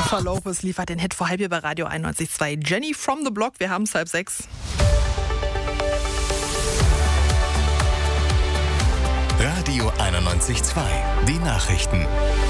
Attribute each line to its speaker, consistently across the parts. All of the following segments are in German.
Speaker 1: Jennifer Lopez liefert den Hit vor halb hier bei Radio 91.2. Jenny from the Block, wir haben es 5:30.
Speaker 2: Radio 91.2, die Nachrichten.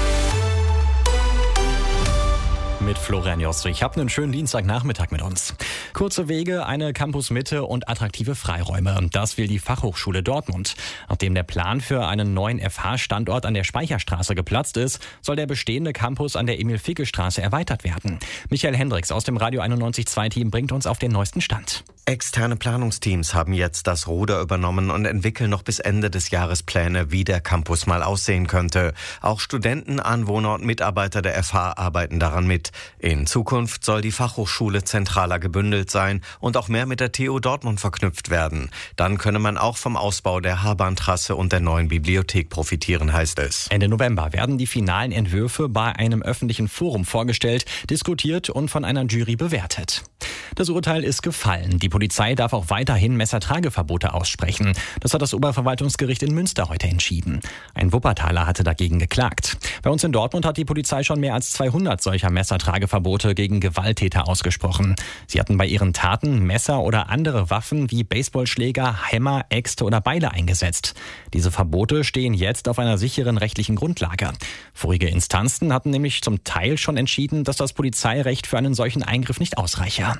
Speaker 3: Mit Florian Jostrich. Habt einen schönen Dienstagnachmittag mit uns. Kurze Wege, eine Campusmitte und attraktive Freiräume. Das will die Fachhochschule Dortmund. Nachdem der Plan für einen neuen FH-Standort an der Speicherstraße geplatzt ist, soll der bestehende Campus an der Emil-Ficke-Straße erweitert werden. Michael Hendricks aus dem Radio 91.2-Team bringt uns auf den neuesten Stand.
Speaker 4: Externe Planungsteams haben jetzt das Ruder übernommen und entwickeln noch bis Ende des Jahres Pläne, wie der Campus mal aussehen könnte. Auch Studenten, Anwohner und Mitarbeiter der FH arbeiten daran mit. In Zukunft soll die Fachhochschule zentraler gebündelt sein und auch mehr mit der TU Dortmund verknüpft werden. Dann könne man auch vom Ausbau der Haarbahntrasse und der neuen Bibliothek profitieren, heißt es.
Speaker 3: Ende November werden die finalen Entwürfe bei einem öffentlichen Forum vorgestellt, diskutiert und von einer Jury bewertet. Das Urteil ist gefallen. Die Polizei darf auch weiterhin Messertrageverbote aussprechen. Das hat das Oberverwaltungsgericht in Münster heute entschieden. Ein Wuppertaler hatte dagegen geklagt. Bei uns in Dortmund hat die Polizei schon mehr als 200 solcher Messertrageverbote gegen Gewalttäter ausgesprochen. Sie hatten bei ihren Taten Messer oder andere Waffen wie Baseballschläger, Hämmer, Äxte oder Beile eingesetzt. Diese Verbote stehen jetzt auf einer sicheren rechtlichen Grundlage. Vorige Instanzen hatten nämlich zum Teil schon entschieden, dass das Polizeirecht für einen solchen Eingriff nicht ausreiche.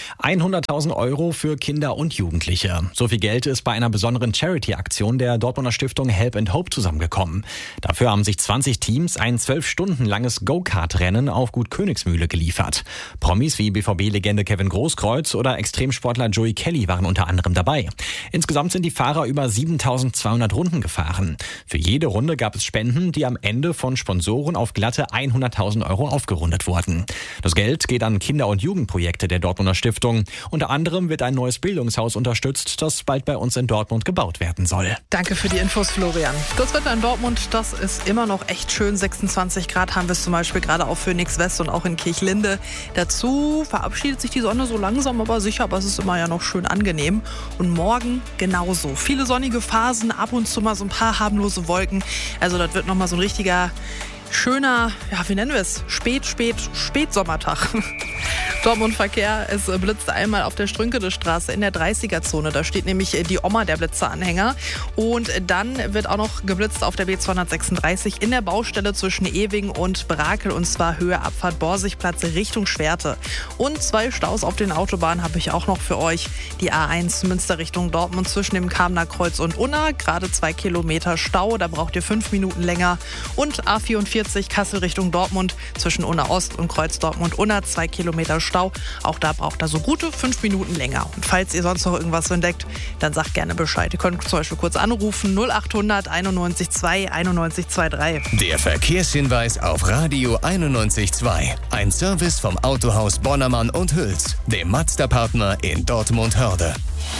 Speaker 3: 100.000 Euro für Kinder und Jugendliche. So viel Geld ist bei einer besonderen Charity-Aktion der Dortmunder Stiftung Help and Hope zusammengekommen. Dafür haben sich 20 Teams ein 12 Stunden langes Go-Kart-Rennen auf Gut Königsmühle geliefert. Promis wie BVB-Legende Kevin Großkreuz oder Extremsportler Joey Kelly waren unter anderem dabei. Insgesamt sind die Fahrer über 7.200 Runden gefahren. Für jede Runde gab es Spenden, die am Ende von Sponsoren auf glatte 100.000 Euro aufgerundet wurden. Das Geld geht an Kinder- und Jugendprojekte der Dortmunder Stiftung. Unter anderem wird ein neues Bildungshaus unterstützt, das bald bei uns in Dortmund gebaut werden soll.
Speaker 1: Danke für die Infos, Florian. Das Wetter in Dortmund, das ist immer noch echt schön. 26 Grad haben wir es zum Beispiel gerade auf Phoenix West und auch in Kirchlinde. Dazu verabschiedet sich die Sonne so langsam, aber sicher, aber es ist immer ja noch schön angenehm. Und morgen genauso. Viele sonnige Phasen, ab und zu mal so ein paar harmlose Wolken. Also das wird nochmal so ein richtiger schöner, ja, wie nennen wir es? Spätsommertag. Dortmund Verkehr, es blitzt einmal auf der Strünkedestraße in der 30er-Zone. Da steht nämlich die Oma, der Blitzeranhänger. Und dann wird auch noch geblitzt auf der B236 in der Baustelle zwischen Ewing und Brakel. Und zwar Höhe Abfahrt Borsigplatz Richtung Schwerte. Und 2 Staus auf den Autobahnen habe ich auch noch für euch. Die A1 Münster Richtung Dortmund zwischen dem Kamener Kreuz und Unna. Gerade 2 Kilometer Stau, da braucht ihr 5 Minuten länger. Und A44 Kassel Richtung Dortmund zwischen Unna Ost und Kreuz Dortmund-Unna 2 Kilometer Stau. Auch da braucht er so gute 5 Minuten länger. Und falls ihr sonst noch irgendwas entdeckt, dann sagt gerne Bescheid. Ihr könnt zum Beispiel kurz anrufen 0800 91 2 91 23.
Speaker 2: Der Verkehrshinweis auf Radio 91.2. Ein Service vom Autohaus Bonnermann und Hüls, dem Mazda-Partner in Dortmund-Hörde.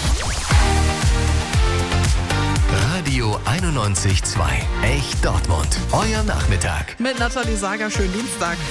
Speaker 2: Radio 91.2. Echt Dortmund. Euer Nachmittag.
Speaker 1: Mit Nathalie Sager, schönen Dienstag.